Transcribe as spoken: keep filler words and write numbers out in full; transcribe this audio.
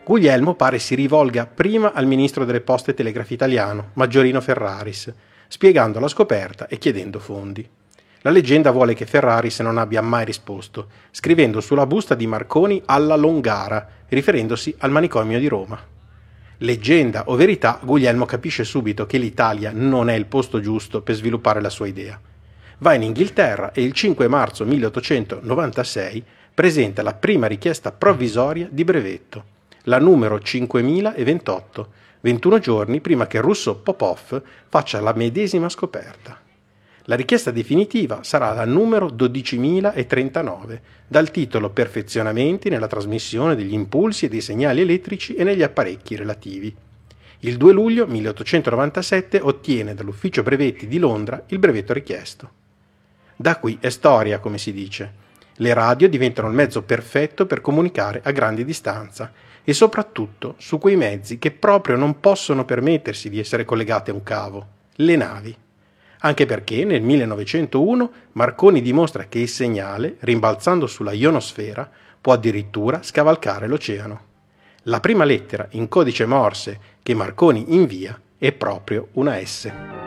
Guglielmo pare si rivolga prima al ministro delle poste e telegrafi italiano, Maggiorino Ferraris, spiegando la scoperta e chiedendo fondi. La leggenda vuole che Ferraris non abbia mai risposto, scrivendo sulla busta di Marconi alla Longara, riferendosi al manicomio di Roma. Leggenda o verità, Guglielmo capisce subito che l'Italia non è il posto giusto per sviluppare la sua idea. Va in Inghilterra e il cinque marzo milleottocentonovantasei presenta la prima richiesta provvisoria di brevetto, la numero cinquemilaventotto, ventuno giorni prima che Russo Popov faccia la medesima scoperta. La richiesta definitiva sarà la numero dodicimilatrentanove, dal titolo Perfezionamenti nella trasmissione degli impulsi e dei segnali elettrici e negli apparecchi relativi. Il due luglio milleottocentonovantasette ottiene dall'Ufficio Brevetti di Londra il brevetto richiesto. Da qui è storia, come si dice. Le radio diventano il mezzo perfetto per comunicare a grandi distanza e soprattutto su quei mezzi che proprio non possono permettersi di essere collegati a un cavo, le navi. Anche perché nel millenovecentouno Marconi dimostra che il segnale, rimbalzando sulla ionosfera, può addirittura scavalcare l'oceano. La prima lettera in codice Morse che Marconi invia è proprio una S.